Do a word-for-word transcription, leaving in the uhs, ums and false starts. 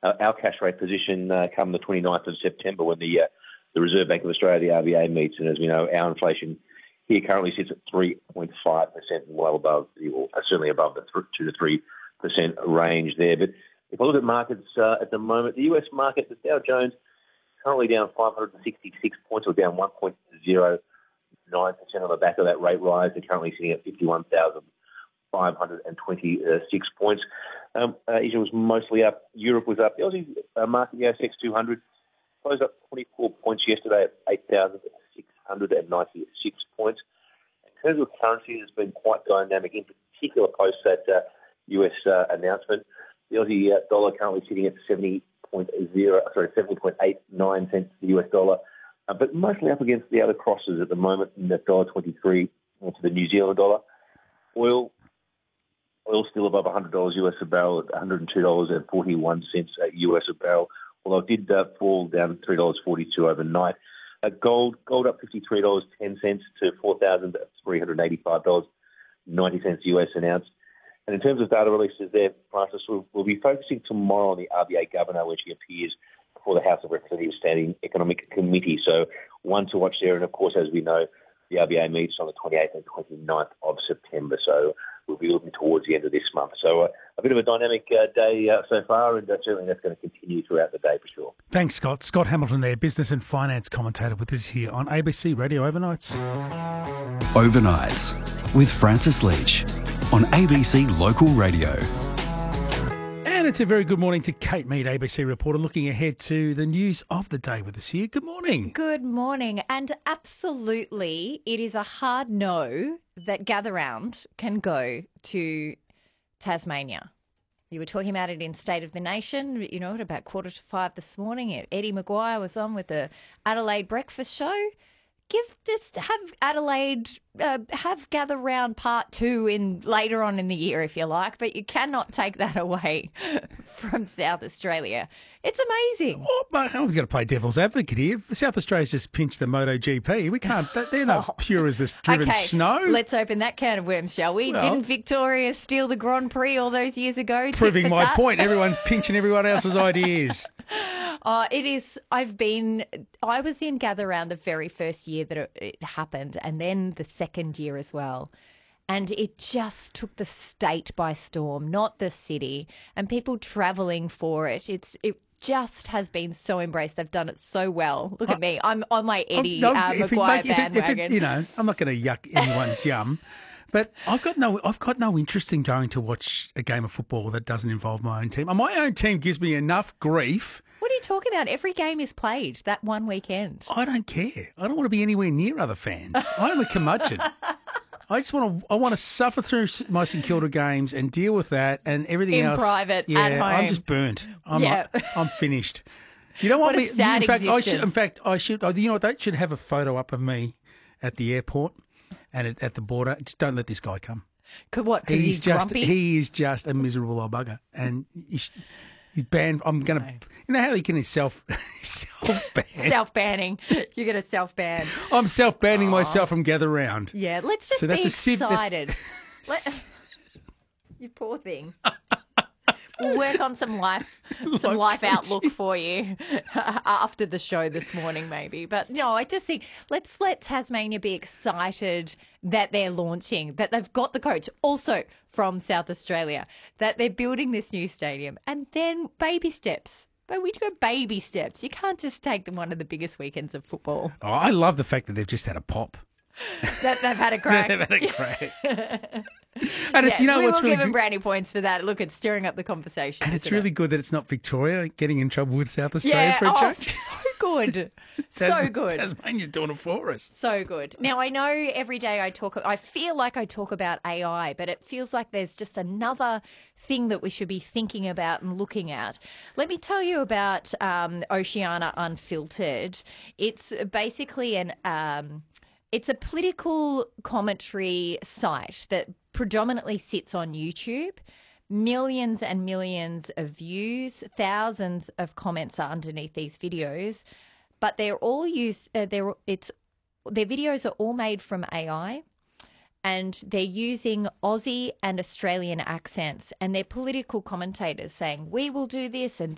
uh, our cash rate position uh, come the twenty-ninth of September when the uh, the Reserve Bank of Australia, the R B A, meets. And as we know, our inflation here currently sits at three point five percent, well above, the, or certainly above the two to three percent range there. But if I look at markets uh, at the moment, the U S market, the Dow Jones, currently down five hundred sixty-six points, or down one point zero nine percent on the back of that rate rise. They're currently sitting at fifty-one thousand five hundred twenty-six points. Um, uh, Asia was mostly up. Europe was up. The Aussie uh, market, the A S X two hundred, closed up twenty-four points yesterday at eight thousand six hundred ninety-six points. In terms of currency, it's been quite dynamic, in particular post that uh, U S uh, announcement. The Aussie uh, dollar currently sitting at seventy point zero, sorry, seventy point eight nine cents to the U S dollar, uh, but mostly up against the other crosses at the moment, in that one dollar twenty-three to the New Zealand dollar. Oil, oil still above one hundred dollars U S a barrel at one hundred two dollars and forty-one cents U S a barrel, although it did uh, fall down three dollars forty-two overnight. Uh, gold, gold up fifty-three dollars ten cents to four thousand three hundred eighty-five dollars ninety U S an ounce. And in terms of data releases there, Francis, we'll, we'll be focusing tomorrow on the R B A governor when she appears before the House of Representatives Standing Economic Committee. So one to watch there. And, of course, as we know, the R B A meets on the twenty-eighth and twenty-ninth of September. So we'll be looking towards the end of this month. So uh, a bit of a dynamic uh, day uh, so far, and uh, certainly that's going to continue throughout the day for sure. Thanks, Scott. Scott Hamilton there, business and finance commentator with us here on A B C Radio Overnights. Overnights with Francis Leach on A B C Local Radio. And it's a very good morning to Kate Mead, A B C reporter, looking ahead to the news of the day with us here. Good morning. Good morning. And absolutely, it is a hard no that Gather Round can go to Tasmania. You were talking about it in State of the Nation, you know, at about quarter to five this morning. Eddie Maguire was on with the Adelaide Breakfast Show. Give just have Adelaide uh, have Gather Round Part Two in later on in the year if you like, but you cannot take that away from South Australia. It's amazing. Oh, but I'm going to play devil's advocate here. South Australia's just pinched the MotoGP. We can't. They're not oh. pure as this driven okay, snow. Let's open that can of worms, shall we? Well, Didn't Victoria steal the Grand Prix all those years ago? Proving my tat? point. Everyone's pinching everyone else's ideas. Oh, it is. I've been, I was in Gather Round the very first year that it, it happened, and then the second year as well. And it just took the state by storm, not the city, and people travelling for it. It's It just has been so embraced. They've done it so well. Look at me. I'm on my Eddie no, uh, Maguire bandwagon. You know, I'm not going to yuck anyone's yum. But I've got no, I've got no interest in going to watch a game of football that doesn't involve my own team. My own team gives me enough grief. What are you talking about? Every game is played that one weekend. I don't care. I don't want to be anywhere near other fans. I'm a curmudgeon. I just want to. I want to suffer through my St Kilda games and deal with that and everything in else. In private, yeah, at home. I'm just burnt. I'm. Yeah. I'm finished. You don't want what me. A sad in fact, existence. I should. In fact, I should. You know what? They should have a photo up of me at the airport and at, at the border. Just don't let this guy come. Could what? Because he's, he's just. grumpy? He is just a miserable old bugger, and he's, he's banned. I'm going to. No. You know how he can self self ban. Self banning. You're going to self ban. I'm self banning myself from Gather Round. Yeah, let's just so be excited. Let, you poor thing. We'll work on some life, some life outlook for you after the show this morning, maybe. But no, I just think let's let Tasmania be excited that they're launching, that they've got the coach also from South Australia, that they're building this new stadium, and then baby steps. But we do baby steps. You can't just take them one of the biggest weekends of football. Oh, I love the fact that they've just had a pop. That they've had a crack. They've had a crack. And it's, yeah, you know, we what's will really give them good? brownie points for that. Look, it's stirring up the conversation. And it's isn't really it? good that it's not Victoria getting in trouble with South Australia yeah, for a oh, change. So good. so Tas- good. Tasmania's doing it for us. So good. Now, I know every day I talk, I feel like I talk about A I, but it feels like there's just another thing that we should be thinking about and looking at. Let me tell you about um, Oceania Unfiltered. It's basically an... Um, It's a political commentary site that predominantly sits on YouTube. Millions and millions of views, thousands of comments are underneath these videos, but they're all used. Uh, they're it's their videos are all made from A I, and they're using Aussie and Australian accents, and they're political commentators saying we will do this and